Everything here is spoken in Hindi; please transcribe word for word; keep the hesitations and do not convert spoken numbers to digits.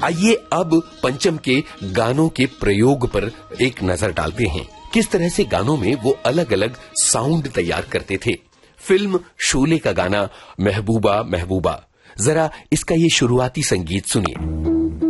आइए अब पंचम के गानों के प्रयोग पर एक नजर डालते हैं। किस तरह से गानों में वो अलग अलग साउंड तैयार करते थे। फिल्म शोले का गाना महबूबा महबूबा, जरा इसका ये शुरुआती संगीत सुनिए।